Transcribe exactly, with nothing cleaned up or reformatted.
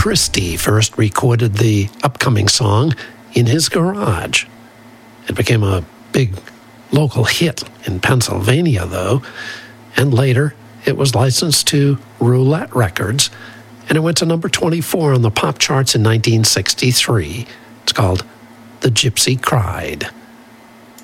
Christie first recorded the upcoming song in his garage. It became a big local hit in Pennsylvania, though, and later it was licensed to Roulette Records, and it went to number twenty-four on the pop charts in nineteen sixty-three. It's called The Gypsy Cried.